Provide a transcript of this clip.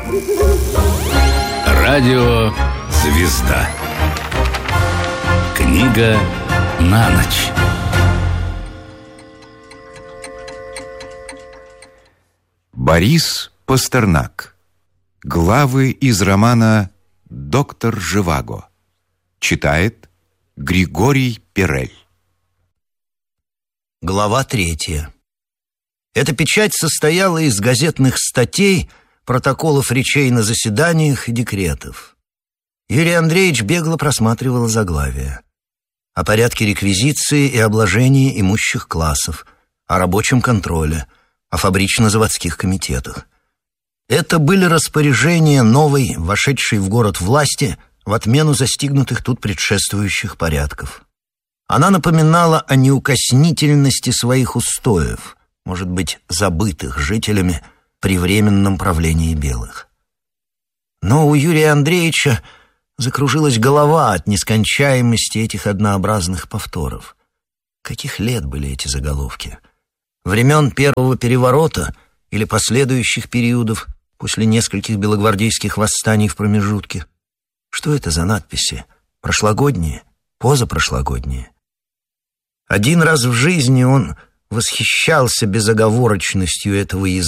Радио «Звезда». Книга на ночь. Борис Пастернак. Главы из романа «Доктор Живаго». Читает Григорий Перель. Глава 3. Эта печать состояла из газетных статей, протоколов речей на заседаниях и декретов. Юрий Андреевич бегло просматривал заглавия. О порядке реквизиции и обложении имущих классов, о рабочем контроле, о фабрично-заводских комитетах. Это были распоряжения новой, вошедшей в город власти, в отмену застигнутых тут предшествующих порядков. Она напоминала о неукоснительности своих устоев, может быть, забытых жителями при временном правлении белых. Но у Юрия Андреевича закружилась голова от нескончаемости этих однообразных повторов. Каких лет были эти заголовки? Времен Первого переворота или последующих периодов после нескольких белогвардейских восстаний в промежутке? Что это за надписи? Прошлогодние? Позапрошлогодние? Один раз в жизни он восхищался безоговорочностью этого языка,